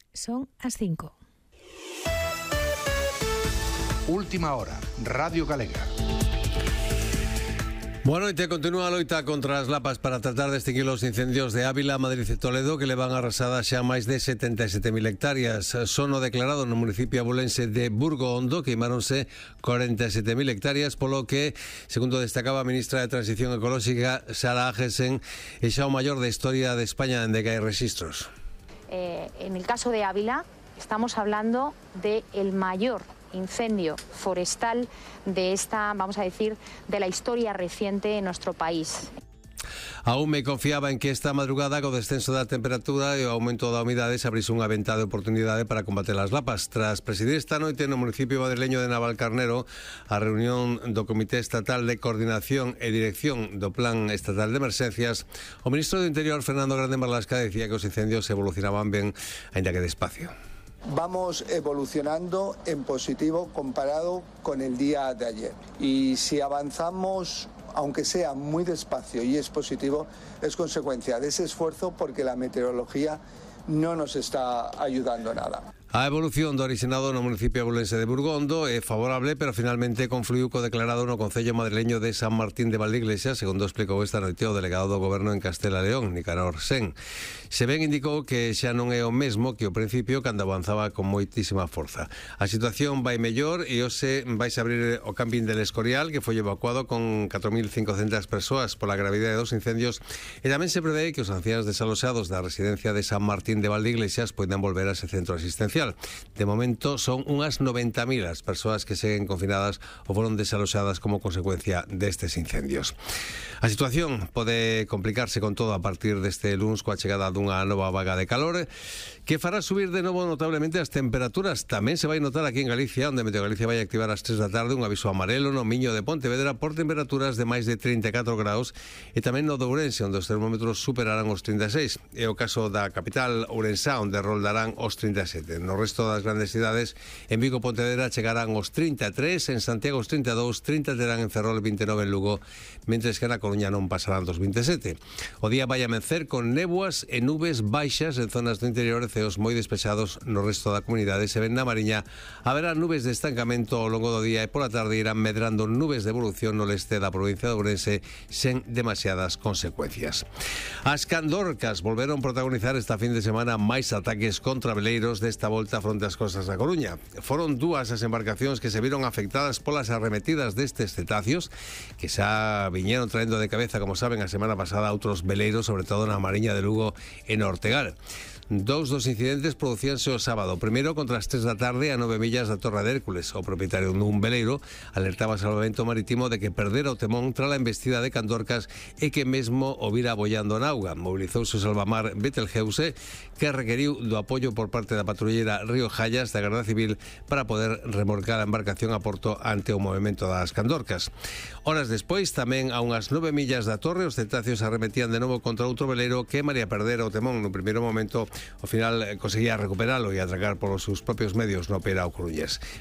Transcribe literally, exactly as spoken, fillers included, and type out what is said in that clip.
Son as cinco. Última hora, Radio Galega. Boa noite, continúa a loita contra as lapas para tratar de extinguir os incendios de Ávila, Madrid e Toledo, que levan arrasadas xa máis de setenta e sete mil hectáreas. Sono declarado no municipio abulense de Burgo Hondo, queimáronse corenta e sete mil hectáreas, polo que, segundo destacaba a ministra de Transición Ecolóxica, Sara Agesen, é xa o maior da historia de España dende que hai registros. Eh, en el caso de Ávila, estamos hablando de el mayor incendio forestal de esta, vamos a decir, de la historia reciente en nuestro país. Aún me confiaba en que esta madrugada, co descenso da temperatura e o aumento da humidade, se abrise unha ventá de oportunidade para combater as lapas. Tras presidir esta noite no municipio madrileño de Navalcarnero a reunión do Comité Estatal de Coordinación e Dirección do Plan Estatal de Emerxencias, o ministro do Interior, Fernando Grande Marlasca, decía que os incendios evolucionaban ben, aínda que despacio. Vamos evolucionando en positivo comparado con el día de ayer. Y si avanzamos, aunque sea muy despacio y es positivo, es consecuencia de ese esfuerzo porque la meteorología no nos está ayudando nada. A evolución do orixinado no municipio abulense de Burgo Hondo é favorable, pero finalmente confluiu co declarado no Concello madrileño de San Martín de Valdeiglesias, segundo explicou esta noite o delegado do Goberno en Castela e León, Nicanor Sen. Se ben indicou que xa non é o mesmo que o principio, cando avanzaba con moitísima forza. A situación vai mellor e hoxe vais abrir o camping del Escorial, que foi evacuado con catro mil cincocentas persoas pola gravidade dos incendios, e tamén se prevé que os anciáns desaloxados da residencia de San Martín de Valdeiglesias poidan volver a ese centro asistencial. De momento son unhas noventa mil as persoas que seguen confinadas ou foron desaloxadas como consecuencia destes incendios. A situación pode complicarse con todo a partir deste luns coa chegada dunha nova vaga de calor que fará subir de novo notablemente as temperaturas. Tamén se vai notar aquí en Galicia, onde Meteo Galicia vai activar ás tres da tarde un aviso amarelo no Miño de Pontevedra por temperaturas de máis de trinta e catro graus, e tamén no de Ourense, onde os termómetros superarán os trinta e seis. É o caso da capital ourensá, onde roldarán os trinta e sete. No resto das grandes cidades, en Vigo, Pontevedra chegarán os trinta e tres, en Santiago os trinta e dous, trinta terán en Ferrol, vinte e nove en Lugo, mentres que na Coruña non pasarán dos vinte e sete. O día vai amencer con néboas e nubes baixas en zonas do interior e ceos moi despechados no resto da comunidade. Se ven na Mariña, haberá nubes de estancamento ao longo do día e pola tarde irán medrando nubes de evolución no leste da provincia de Ourense sen demasiadas consecuencias. As candorcas volveron protagonizar esta fin de semana máis ataques contra veleiros, desta volta fronte ás costas da Coruña. Foron dúas as embarcacións que se viron afectadas polas arremetidas destes cetáceos, que xa viñeron traendo de cabeza, como saben, a semana pasada outros veleiros, sobre todo na Mariña de Lugo e no Ortegal. Dous dos incidentes producíanse o sábado. Primeiro, contra as tres da tarde, a nove millas da Torre de Hércules. O propietario dun veleiro alertaba ao Salvamento Marítimo de que perdera o temón tras a embestida de candorcas e que mesmo o vira abollando na auga. Mobilizouse o Salvamar Betelgeuse, que requeriu do apoio por parte da patrulleira Río Jallas da Garda Civil para poder remolcar a embarcación a porto ante o movimento das candorcas. Horas despois, tamén a unhas nove millas da Torre, os cetáceos arremetían de novo contra outro veleiro que maría perdera o temón. No primeiro momento, ao final conseguía recuperalo e atracar polos seus propios medios no Peirao coruñés.